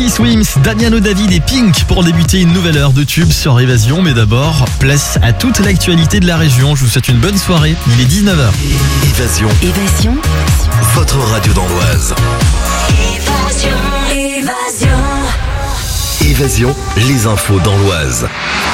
Swims, Damiano David et Pink pour débuter une nouvelle heure de tube sur Évasion. Mais d'abord, place à toute l'actualité de la région. Je vous souhaite une bonne soirée. Il est 19h. Évasion. Votre radio dans l'Oise. Évasion, les infos dans l'Oise.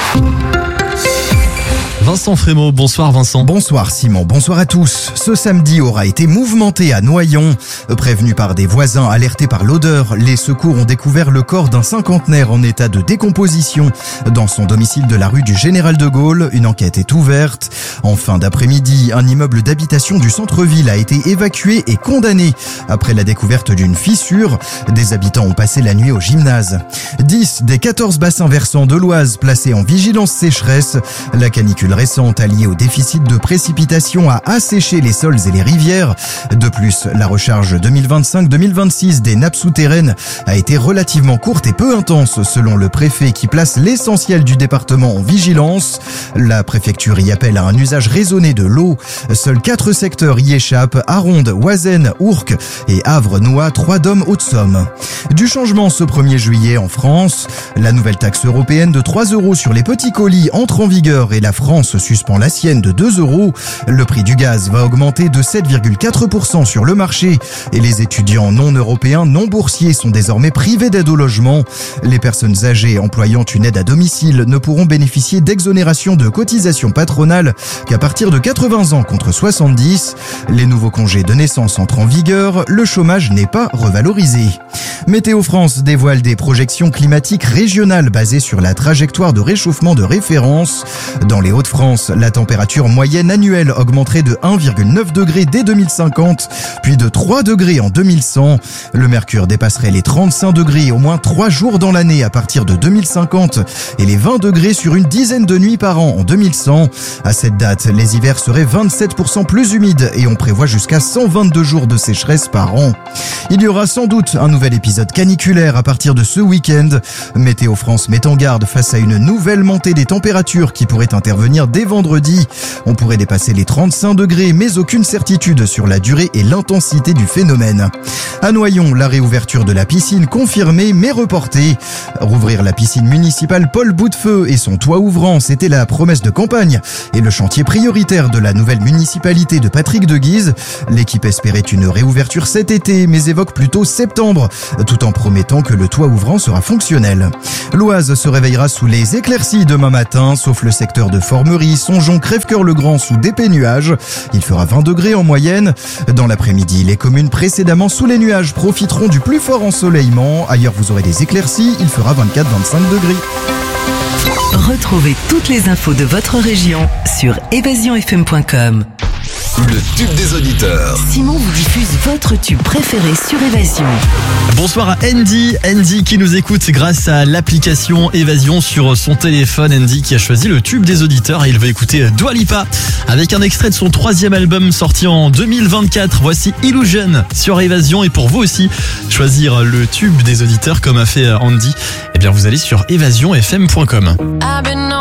Vincent Frémaux, bonsoir Vincent. Bonsoir Simon, bonsoir à tous. Ce samedi aura été mouvementé à Noyon. Prévenu par des voisins alertés par l'odeur, les secours ont découvert le corps d'un cinquantenaire en état de décomposition dans son domicile de la rue du Général de Gaulle. Une enquête est ouverte. En fin d'après-midi, un immeuble d'habitation du centre-ville a été évacué et condamné après la découverte d'une fissure. Des habitants ont passé la nuit au gymnase. 10 des 14 bassins versants de l'Oise placés en vigilance sécheresse. La canicule récente alliée au déficit de précipitations a asséché les sols et les rivières. De plus, la recharge 2025-2026 des nappes souterraines a été relativement courte et peu intense selon le préfet qui place l'essentiel du département en vigilance. La préfecture y appelle à un usage raisonné de l'eau. Seuls 4 secteurs y échappent: Aronde, Oisène, Ourcq et Havre-Noix, 3 DOM Haute-Somme. Du changement ce 1er juillet en France. La nouvelle taxe européenne de 3 € sur les petits colis entre en vigueur et la France suspend la sienne de 2 €. Le prix du gaz va augmenter de 7,4% sur le marché et les étudiants non européens, non boursiers sont désormais privés d'aide au logement. Les personnes âgées employant une aide à domicile ne pourront bénéficier d'exonération de cotisations patronales qu'à partir de 80 ans contre 70. Les nouveaux congés de naissance entrent en vigueur, le chômage n'est pas revalorisé. Météo France dévoile des projections climatiques régionales basées sur la trajectoire de réchauffement de référence. Dans les Hauts-de-France, la température moyenne annuelle augmenterait de 1,9 degrés dès 2050, puis de 3 degrés en 2100. Le mercure dépasserait les 35 degrés au moins 3 jours dans l'année à partir de 2050 et les 20 degrés sur une dizaine de nuits par an en 2100. À cette date, les hivers seraient 27% plus humides et on prévoit jusqu'à 122 jours de sécheresse par an. Il y aura sans doute un nouvel épisode caniculaire à partir de ce week-end. Météo France met en garde face à une nouvelle montée des températures qui pourrait intervenir dès vendredi. On pourrait dépasser les 35 degrés, mais aucune certitude sur la durée et l'intensité du phénomène. À Noyon, la réouverture de la piscine confirmée mais reportée. Rouvrir la piscine municipale Paul Boutefeu et son toit ouvrant, c'était la promesse de campagne et le chantier prioritaire de la nouvelle municipalité de Patrick de Guise. L'équipe espérait une réouverture cet été, mais évoque plutôt septembre, tout en promettant que le toit ouvrant sera fonctionnel. L'Oise se réveillera sous les éclaircies demain matin, sauf le secteur de Formerie, Songeon, Crèvecœur-le-Grand sous d'épais nuages. Il fera 20 degrés en moyenne. Dans l'après-midi, les communes précédemment sous les nuages profiteront du plus fort ensoleillement. Ailleurs, vous aurez des éclaircies. Il fera 24-25 degrés. Retrouvez toutes les infos de votre région sur évasionfm.com. Le tube des auditeurs. Simon vous diffuse votre tube préféré sur Évasion. Bonsoir à Andy qui nous écoute grâce à l'application Évasion sur son téléphone. Andy qui a choisi le tube des auditeurs et il veut écouter Dua Lipa avec un extrait de son 3e album sorti en 2024. Voici Illusion sur Évasion. Et pour vous aussi choisir le tube des auditeurs comme a fait Andy, eh bien vous allez sur évasionfm.com.